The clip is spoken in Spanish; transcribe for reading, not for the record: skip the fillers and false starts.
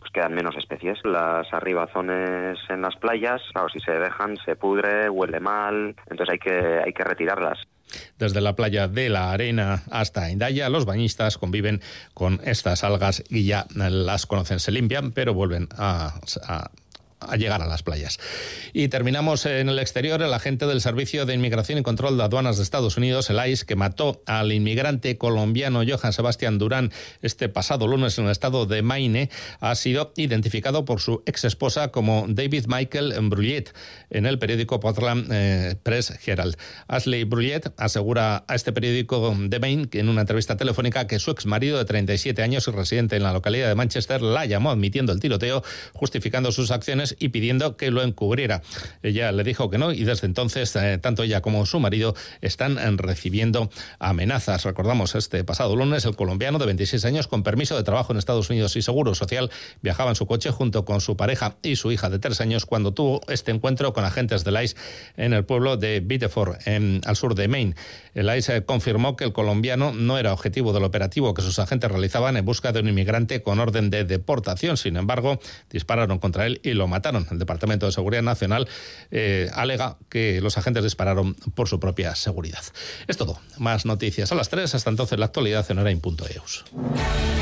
pues quedan menos especies. Las arribazones en las playas, claro, si se dejan se pudre, huele mal, entonces hay que retirarlas. Desde la playa de la Arena hasta Hendaya, los bañistas conviven con estas algas y ya las conocen, se limpian, pero vuelven a llegar a las playas. Y terminamos en el exterior. El agente del Servicio de Inmigración y Control de Aduanas de Estados Unidos, el ICE, que mató al inmigrante colombiano Johann Sebastián Durán este pasado lunes en el estado de Maine, ha sido identificado por su ex esposa como David Michael Brullet en el periódico Portland Press Herald. Ashley Brullet asegura a este periódico de Maine, en una entrevista telefónica, que su ex marido de 37 años y residente en la localidad de Manchester la llamó admitiendo el tiroteo, justificando sus acciones y pidiendo que lo encubriera. Ella le dijo que no y desde entonces tanto ella como su marido están recibiendo amenazas. Recordamos, este pasado lunes el colombiano de 26 años con permiso de trabajo en Estados Unidos y seguro social viajaba en su coche junto con su pareja y su hija de 3 años cuando tuvo este encuentro con agentes del ICE en el pueblo de Biddeford, al sur de Maine. El ICE confirmó que el colombiano no era objetivo del operativo que sus agentes realizaban en busca de un inmigrante con orden de deportación. Sin embargo, dispararon contra él y lo mataron. El Departamento de Seguridad Nacional alega que los agentes dispararon por su propia seguridad. Es todo. Más noticias a las 3. Hasta entonces la actualidad en hora.eus.